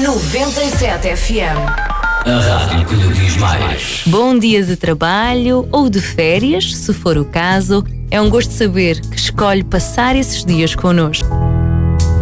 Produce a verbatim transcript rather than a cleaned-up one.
noventa e sete F M. A rádio que lhe diz mais. Bom dia de trabalho ou de férias, se for o caso. É um gosto saber que escolhe passar esses dias connosco.